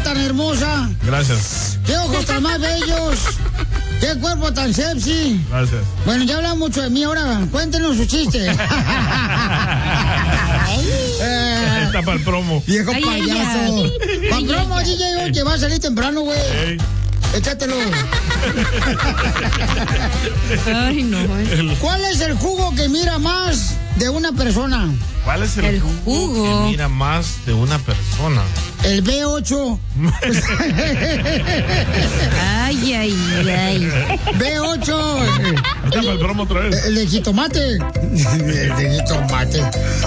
tan hermosa. Gracias. Qué ojos tan más bellos. Qué cuerpo tan sexy. Gracias. Bueno, ya hablamos mucho de mí, ahora cuéntenos su chiste. Está para el promo. Viejo payaso. Para el promo, DJ, que va a salir temprano, güey. Échatelo. Ay, no. ¿Cuál es el jugo que mira más de una persona? ¿Cuál es el jugo que mira más de una persona? El B8. Ay, ay, ay. B8. Está para el promo otra vez. El de jitomate. El de jitomate.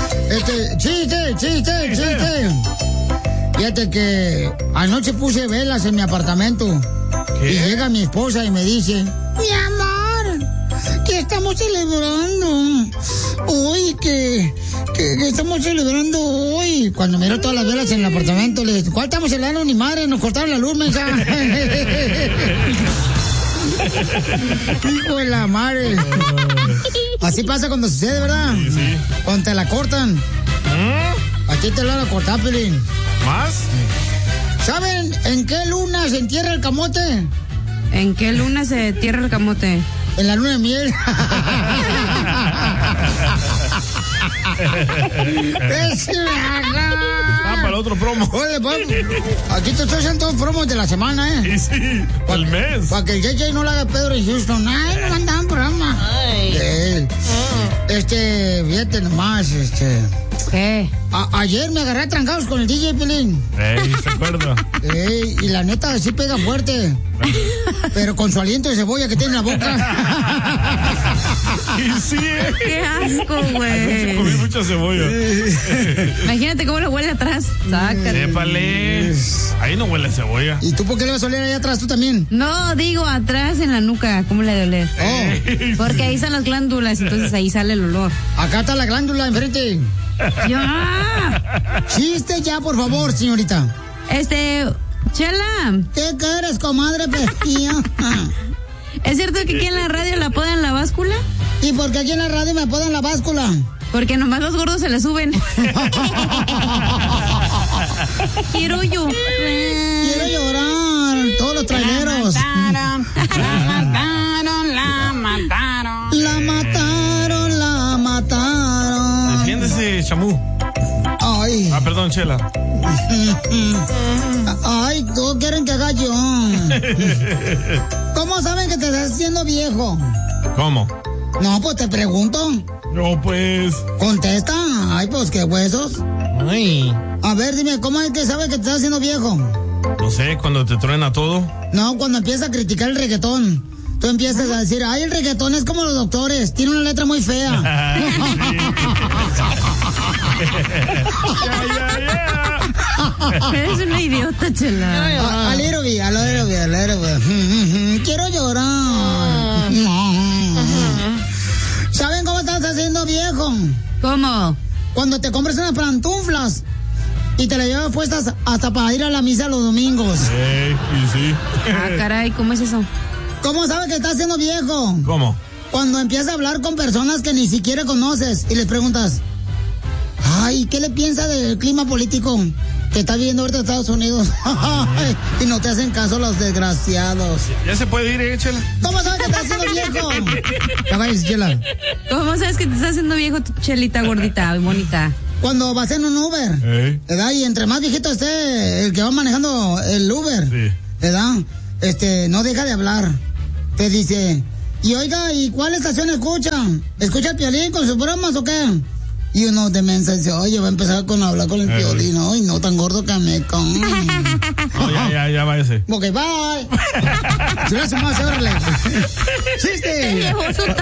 Chiste. Fíjate que anoche puse velas en mi apartamento. ¿Qué? Y llega mi esposa y me dice: mi amor, ¿qué estamos celebrando? Uy, que estamos celebrando hoy. Cuando miro todas las velas en el apartamento, le digo: ¿cuál estamos celebrando? Ni madre, nos cortaron la luz, mensa. Hijo de la madre. Así pasa cuando sucede, ¿verdad? Sí. Cuando te la cortan. Aquí te la van a cortar, Pelín. ¿Más? ¿Saben en qué luna se entierra el camote? ¿En qué luna se entierra el camote? En la luna de miel. Para el otro promo. Oye, aquí te estoy haciendo todos promos de la semana, ¿eh? Sí, el mes. Para que el JJ no le haga Pedro y Houston. Ay, no mandaban programa. Ay. Fíjate nomás, ¿Qué? Ayer me agarré a trancados con el DJ Pelín. ¿Se acuerda? Y la neta sí pega fuerte. Pero con su aliento de cebolla que tiene en la boca. Y sí, Qué asco, güey. comí mucha cebolla. Imagínate cómo le huele atrás. Sácate. Épale. Ahí no huele a cebolla. ¿Y tú por qué le vas a oler allá atrás tú también? No, digo atrás en la nuca. ¿Cómo le de oler? Porque ahí están las glándulas, entonces ahí sale el olor. Acá está la glándula enfrente. ¡Ya! Chiste ya, por favor, señorita. Chela. ¿Qué quieres, comadre pestilla? ¿Es cierto que aquí en la radio la apodan la báscula? ¿Y por qué aquí en la radio me apodan la báscula? Porque nomás los gordos se le suben. Quiero llorar. Quiero llorar. Todos los traileros. La mataron. Defiéndese, Chamú. Ay. Perdón, Chela. Ay, todos quieren que haga yo. ¿Cómo saben que te estás haciendo viejo? ¿Cómo? No, pues te pregunto. No, pues. Contesta. Ay, pues qué huesos. Ay. A ver, dime, ¿cómo es que sabes que te estás haciendo viejo? No sé, cuando te truena todo. No, cuando empiezas a criticar el reggaetón. Tú empiezas a decir: ay, el reggaetón es como los doctores, tiene una letra muy fea. Eres una idiota, Chela. A little bit. Quiero llorar. ¿Saben cómo estás haciendo viejo? ¿Cómo? Cuando te compras unas pantuflas y te las llevas puestas hasta para ir a la misa los domingos. Y sí. Caray, ¿cómo es eso? ¿Cómo sabes que estás siendo viejo? ¿Cómo? Cuando empiezas a hablar con personas que ni siquiera conoces y les preguntas: ay, ¿qué le piensa del clima político que está viviendo ahorita en Estados Unidos? Y no te hacen caso los desgraciados. ¿Ya se puede ir, Chela? ¿Cómo sabes que estás siendo viejo? Ya vayas, Chela. ¿Cómo sabes que te estás haciendo viejo tu Chelita gordita y bonita? Cuando vas en un Uber, ¿verdad? Y entre más viejito esté el que va manejando el Uber, ¿verdad? No deja de hablar. Te dice: y oiga, ¿y cuál estación escucha? ¿Escucha el Piolín con sus bromas o qué? Y uno de mensa dice: oye, va a empezar con hablar con el Piolín. Ay, no, tan gordo que me come. No, ya váyase. Ok, bye. Gracias más, órale. ¡Chiste!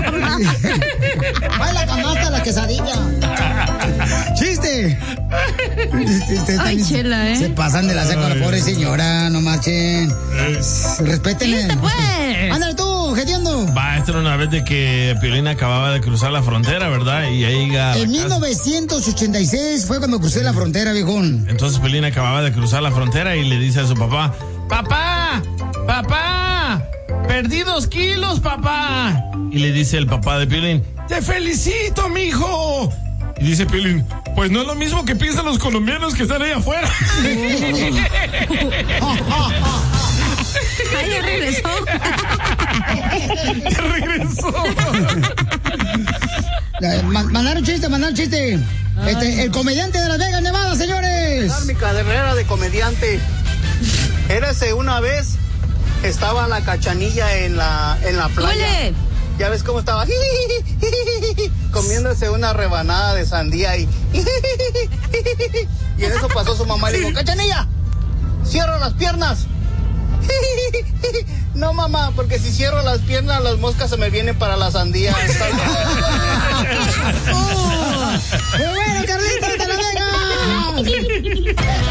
¡Ay, la canasta, la quesadilla! ¡Chiste! Ay, Chela, Se pasan de la seca a la pobre señora, no marchen. Respétenme. ¡Chiste, pues! ¡Ándale tú, gediendo! Esta era una vez de que Piolín acababa de cruzar la frontera, ¿verdad? Y ahí en 1986 fue cuando crucé la frontera, viejón. Entonces Piolín acababa de cruzar la frontera y le dice a su papá: ¡Papá! ¡Perdí 2 kilos, papá! Y le dice el papá de Piolín: ¡te felicito, mijo! Y dice Piolín: pues no es lo mismo que piensan los colombianos que están ahí afuera. Mandar un chiste. El comediante de Las Vegas, Nevada, señores. Mi carrera de comediante. Érase una vez, estaba la Cachanilla en la playa. ¡Huele! Ya ves cómo estaba comiéndose una rebanada de sandía y en eso pasó su mamá y le dijo, Cachanilla, cierra las piernas. No, mamá, porque si cierro las piernas las moscas se me vienen para la sandía. ¡Muy bueno, Carlitos de La Vega!